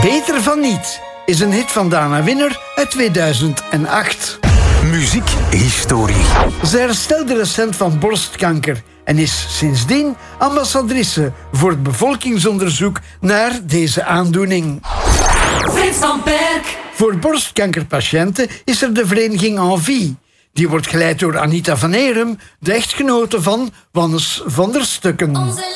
Beter van niet is een hit van Dana Winner uit 2008. Muziekhistorie. Zij herstelde recent van borstkanker en is sindsdien ambassadrice voor het bevolkingsonderzoek naar deze aandoening. Frits van Perk. Voor borstkankerpatiënten is er de vereniging Envie. Die wordt geleid door Anita van Erum, de echtgenote van Wannes van der Stukken.